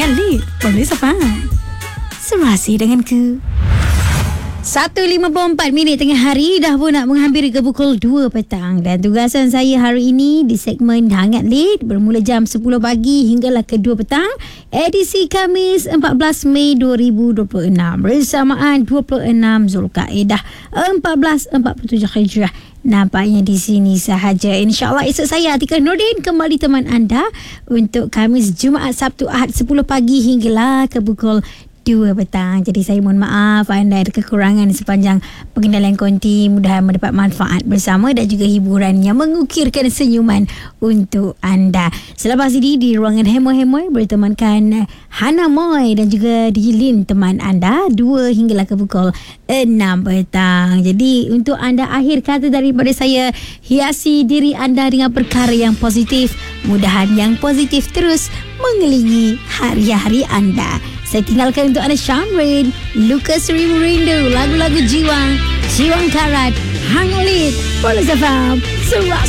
Hangat Lit. Boleh Sapa. Serasi denganku. 1.54 tengah hari dah pun nak menghampiri ke pukul 2 petang dan tugasan saya hari ini di segmen Hangat Lit bermula jam 10 pagi hinggalah ke 2 petang edisi Khamis 14 Mei 2026 bersamaan 26 Zulkaidah 1447 Hijrah. Nampaknya di sini sahaja. InsyaAllah esok saya Atika Nordin kembali teman anda untuk Khamis, Jumaat, Sabtu, Ahad 10 pagi hinggalah ke pukul 2 petang. Jadi saya mohon maaf anda ada kekurangan sepanjang pengendalian konti. Mudah mendapat manfaat bersama dan juga hiburan yang mengukirkan senyuman untuk anda. Selepas ini di ruangan Hemoy bertemankan Hana Moy dan juga DJ Lin teman anda 2 hinggalah ke pukul 6 petang. Jadi untuk anda akhir kata daripada saya, hiasi diri anda dengan perkara yang positif. Mudahan yang positif terus mengelilingi hari-hari anda. Saya tinggalkan untuk anda Syamrin, Lucas Rindu, lagu-lagu Jiwang Karat, Hangolit, Bola Safam, Serak